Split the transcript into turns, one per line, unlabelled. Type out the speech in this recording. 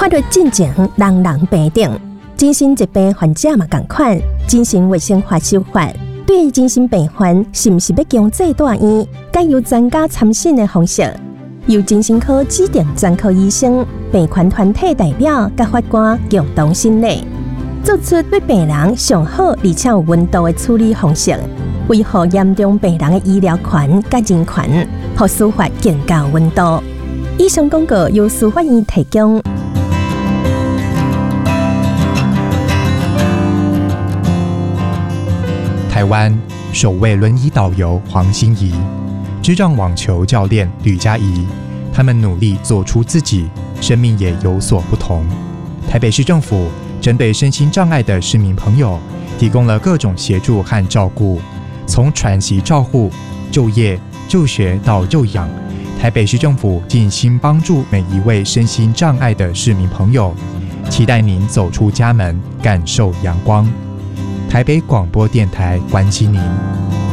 法律进前人人平等，精神疾病患者嘛同款。精神卫生法修法对精神病患是毋是要强制住院，该由专家参审的方式，由精神科指定专科医生、病患团体代表甲法官共同审理，做出对病人上好而且有温度的处理方式，维护严重病人的医疗权甲人权，让司法更加温度。以上广告由司法院提供。
台湾首位轮椅导游黄欣怡，智障网球教练吕佳怡，他们努力做出自己，生命也有所不同。台北市政府针对身心障碍的市民朋友，提供了各种协助和照顾，从喘息照护、就业、就学到就养，台北市政府尽心帮助每一位身心障碍的市民朋友，期待您走出家门，感受阳光。台北广播电台关心您。